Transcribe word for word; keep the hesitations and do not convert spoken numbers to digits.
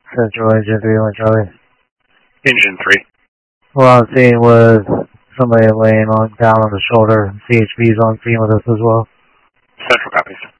Central Engine three one Charlie. Engine three. Well, I'm seeing was somebody laying on down on the shoulder. C H B's on scene with us as well. Central copies.